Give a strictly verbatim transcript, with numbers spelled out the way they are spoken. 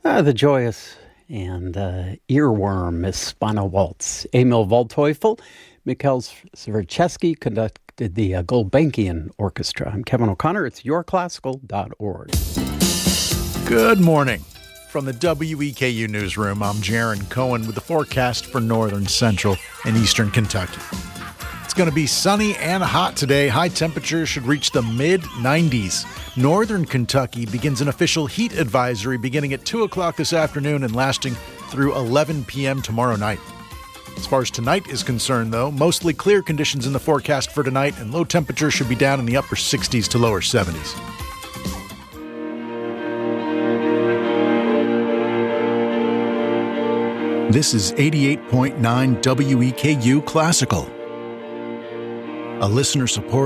Uh, the joyous and uh, earworm Miss Spina Waltz. Emil Waldteufel, Mikhail Zverchesky conducted the uh, Gulbenkian Orchestra. I'm Kevin O'Connor. It's your classical dot org. Good morning. From the W E K U newsroom, I'm Jaron Cohen with the forecast for northern, central, and eastern Kentucky. It's going to be sunny and hot today. High temperatures should reach the mid nineties. Northern Kentucky begins an official heat advisory beginning at two o'clock this afternoon and lasting through eleven p.m. tomorrow night. As far as tonight is concerned, though, mostly clear conditions in the forecast for tonight, and low temperatures should be down in the upper sixties to lower seventies. This is eighty-eight point nine W E K U Classical, a listener-supported